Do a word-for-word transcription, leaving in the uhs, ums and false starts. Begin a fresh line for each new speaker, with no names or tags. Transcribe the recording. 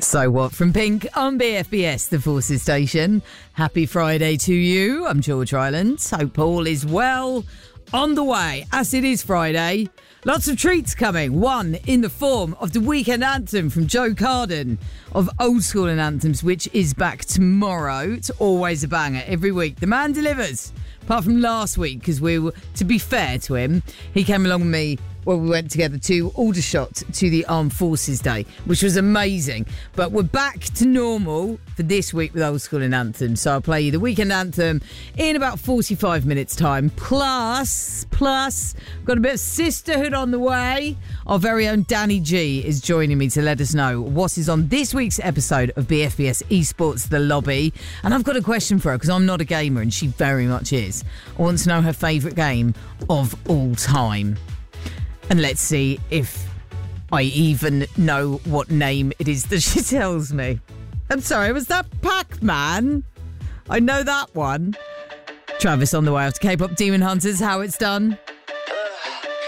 So What from Pink on B F B S, the Forces Station. Happy Friday to you. I'm George Rylands. Hope all is well. On the way, as it is Friday, lots of treats coming. One in the form of the weekend anthem from Joe Carden of Old School and Anthems, which is back tomorrow. It's always a banger every week. The man delivers. Apart from last week, because we were, to be fair to him, he came along with me. Well, we went together to Aldershot to the Armed Forces Day, which was amazing. But we're back to normal for this week with Old School and Anthem. So I'll play you the weekend anthem in about forty-five minutes' time. Plus, plus, got a bit of sisterhood on the way. Our very own Danny G is joining me to let us know what is on this week's episode of B F B S Esports The Lobby. And I've got a question for her, because I'm not a gamer and she very much is. I want to know her favourite game of all time. And let's see if I even know what name it is that she tells me. I'm sorry, was that Pac-Man? I know that one. Travis on the way after K-pop Demon Hunters, How It's Done.